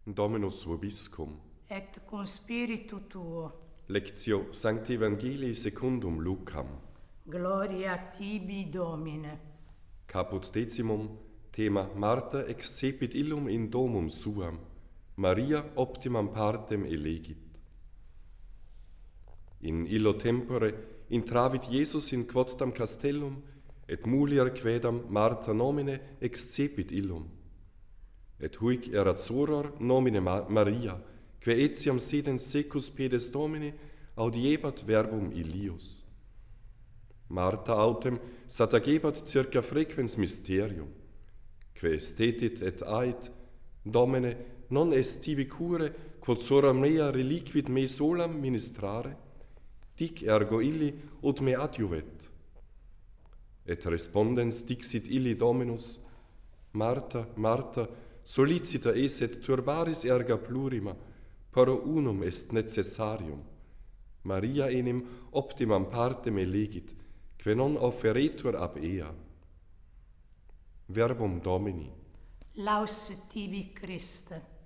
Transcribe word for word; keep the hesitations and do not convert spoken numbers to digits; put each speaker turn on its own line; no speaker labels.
Dominus vobiscum.
Et cum spiritu tuo.
Lectio Sancti Evangelii secundum Lucam.
Gloria tibi, Domine.
Caput decimum, thema Martha excepit illum in domum suam, Maria optimam partem elegit. In illo tempore intravit Iesus in quodam castellum, et mulier quedam Martha nomine excepit illum. Et huic erat soror nomine Maria, que etiam sedens secus pedes Domini audiebat verbum illius. Martha autem satagebat circa frequens mysterium, que estetit et ait, Domine, non est tibi cure, quod sora mea reliquit me solam ministrare, dic ergo illi ut me adjuvet. Et respondens dixit illi Dominus, Martha, Martha, solicita es et turbaris erga plurima, pero unum est necessarium. Maria enim optimam partem elegit, que non offeretur ab ea. Verbum Domini.
Laus tibi, Christe.